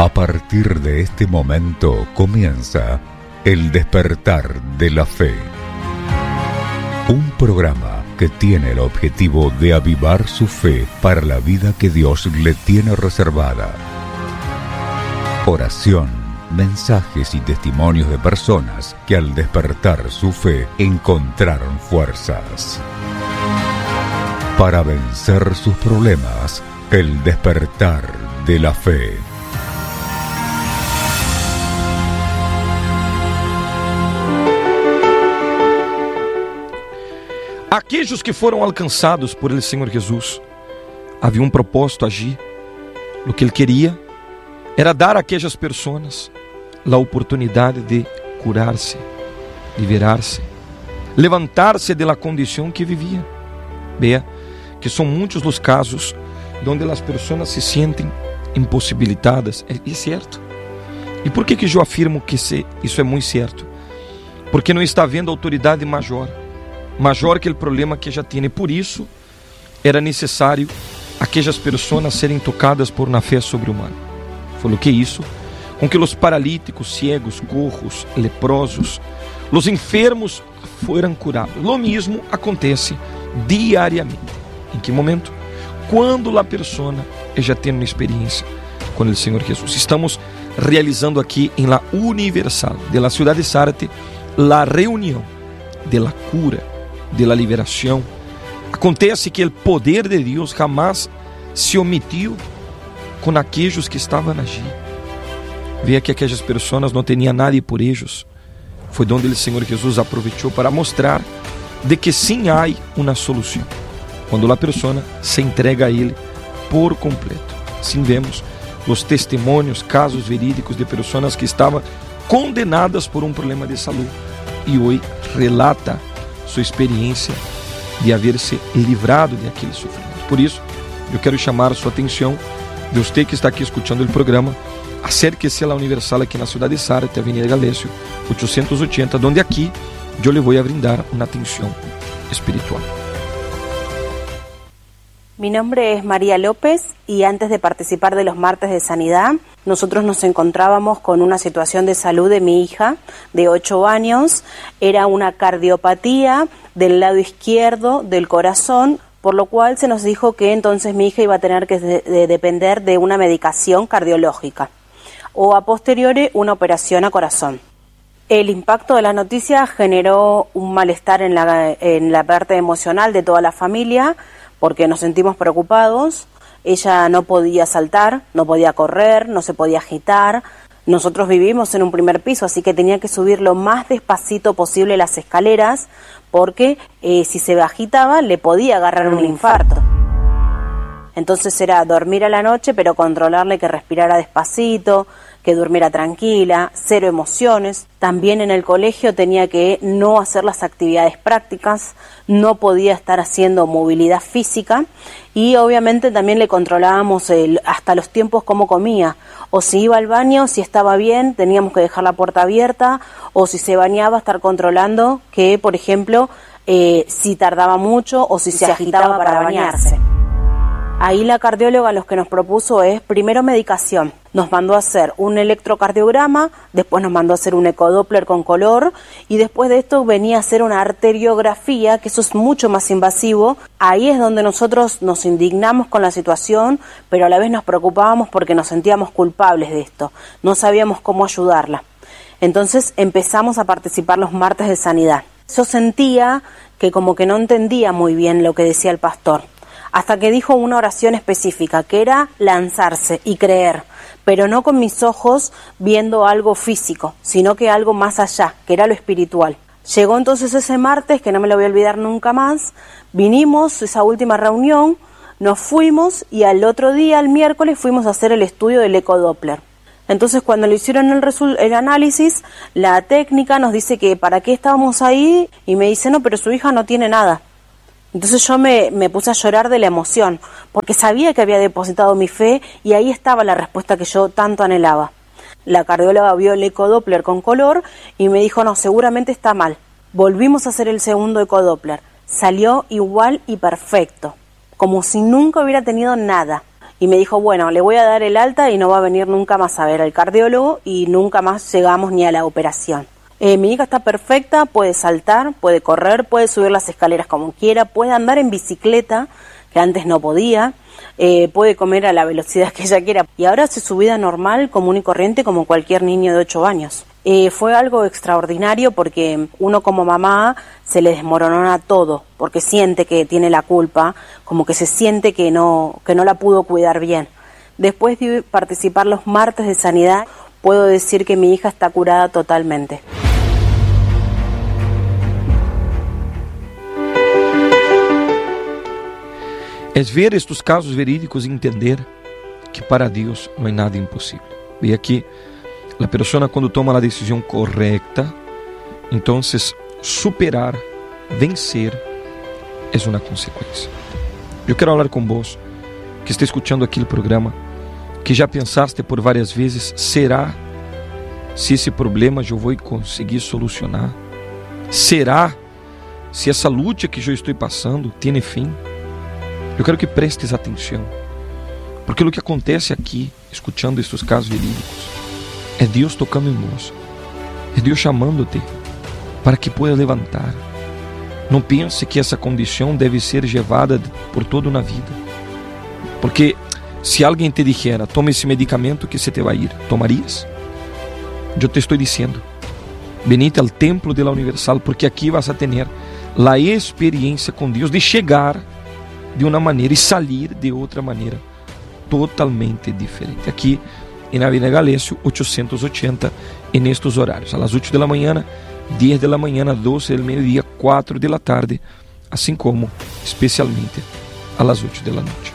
A partir de este momento comienza El Despertar de la Fe. Un programa que tiene el objetivo de avivar su fe para la vida que Dios le tiene reservada. Oración, mensajes y testimonios de personas que al despertar su fe encontraron fuerzas. Para vencer sus problemas, El Despertar de la Fe. Aquellos que foram alcançados por el Senhor Jesus haviam um propósito agir. O que ele queria era dar a aquelas pessoas a oportunidade de curar-se, liberar-se, levantar-se da condição que vivia. Veja que são muitos os casos onde as pessoas se sentem impossibilitadas. É certo. E por que eu afirmo que isso é muito certo? Porque não está havendo autoridade maior que o problema que já tem. Por isso, era necessário aquelas pessoas serem tocadas por uma fé sobre-humana. Falou que isso, com que os paralíticos, cegos, cojos, leprosos, os enfermos foram curados. Lo mesmo acontece diariamente. Em que momento? Quando a pessoa já tem uma experiência com o Senhor Jesus. Estamos realizando aqui em La Universal de la Ciudad de Zárate a reunião de la cura, de la liberação. Acontece que o poder de Deus jamais se omitiu com aqueles que estavam allí. Veja que aquelas pessoas não tinham nada por eles. Foi onde o Senhor Jesus aproveitou para mostrar de que sim há uma solução. Quando a pessoa se entrega a Ele por completo. Sim, vemos os testemunhos, casos verídicos de pessoas que estavam condenadas por um problema de saúde e hoje relata sua experiência de haver se livrado de aquele sofrimento. Por isso, eu quero chamar a sua atenção de você que está aqui escutando o programa. Acérquese a la Universal aqui na cidade de Zárate, Avenida Galésio, 880, onde aqui eu lhe vou a brindar uma atenção espiritual. Mi nombre es María López y antes de participar de los martes de sanidad, nosotros nos encontrábamos con una situación de salud de mi hija de 8 años. Era una cardiopatía del lado izquierdo del corazón, por lo cual se nos dijo que entonces mi hija iba a tener que depender de una medicación cardiológica o a posteriori una operación a corazón. El impacto de la noticia generó un malestar en la parte emocional de toda la familia, porque nos sentimos preocupados. Ella no podía saltar, no podía correr, no se podía agitar. Nosotros vivimos en un primer piso, así que tenía que subir lo más despacito posible las escaleras, porque si se agitaba le podía agarrar un infarto. Entonces era dormir a la noche, pero controlarle que respirara despacito, que durmiera tranquila, cero emociones. También en el colegio tenía que no hacer las actividades prácticas, no podía estar haciendo movilidad física y obviamente también le controlábamos hasta los tiempos cómo comía, o si iba al baño, si estaba bien, teníamos que dejar la puerta abierta, o si se bañaba, estar controlando que, por ejemplo, si tardaba mucho o si se agitaba para bañarse. Ahí la cardióloga lo que nos propuso es primero medicación. Nos mandó a hacer un electrocardiograma, después nos mandó a hacer un ecodoppler con color y después de esto venía a hacer una arteriografía, que eso es mucho más invasivo. Ahí es donde nosotros nos indignamos con la situación, pero a la vez nos preocupábamos porque nos sentíamos culpables de esto. No sabíamos cómo ayudarla. Entonces empezamos a participar los martes de sanidad. Yo sentía que como que no entendía muy bien lo que decía el pastor, hasta que dijo una oración específica, que era lanzarse y creer, pero no con mis ojos viendo algo físico, sino que algo más allá, que era lo espiritual. Llegó entonces ese martes, que no me lo voy a olvidar nunca más, vinimos, esa última reunión, nos fuimos y al otro día, el miércoles, fuimos a hacer el estudio del ecodoppler. Entonces cuando le hicieron el análisis, la técnica nos dice que para qué estábamos ahí y me dice, no, pero su hija no tiene nada. Entonces yo me puse a llorar de la emoción, porque sabía que había depositado mi fe y ahí estaba la respuesta que yo tanto anhelaba. La cardióloga vio el ecodoppler con color y me dijo, no, seguramente está mal. Volvimos a hacer el segundo ecodoppler. Salió igual y perfecto, como si nunca hubiera tenido nada. y me dijo, bueno, le voy a dar el alta y no va a venir nunca más a ver al cardiólogo y nunca más llegamos ni a la operación. Mi hija está perfecta, puede saltar, puede correr, puede subir las escaleras como quiera, puede andar en bicicleta, que antes no podía, puede comer a la velocidad que ella quiera y ahora hace su vida normal, común y corriente como cualquier niño de 8 años. Fue algo extraordinario porque uno como mamá se le desmoronó todo, porque siente que tiene la culpa, como que se siente que no la pudo cuidar bien. Después de participar los martes de sanidad, puedo decir que mi hija está curada totalmente. Es ver estes casos verídicos e entender que para Deus não há nada impossível. E aqui, a pessoa quando toma a decisão correta, então superar, vencer, é uma consequência. Eu quero falar com vós, que está escutando aqui o programa, que já pensaste por várias vezes, será se esse problema eu vou conseguir solucionar? Será se essa luta que eu estou passando tem fim? Eu quero que prestes atenção, porque o que acontece aqui, escutando estes casos verídicos, é Deus tocando em nós, é Deus chamando-te para que pueda levantar. Não pense que essa condição deve ser levada por toda uma vida, porque se alguém te dijera, toma esse medicamento que se te vai ir, ¿tomarias? Eu te estou dizendo, venite ao templo de la Universal, porque aqui vas a ter a experiência com Deus de chegar de uma maneira e sair de outra maneira totalmente diferente. Aqui em Avenida Galésio 880, nestes horários, às 8 da manhã, 10 da manhã, 12 do meio-dia, 4 da tarde, assim como especialmente às 8 da noite.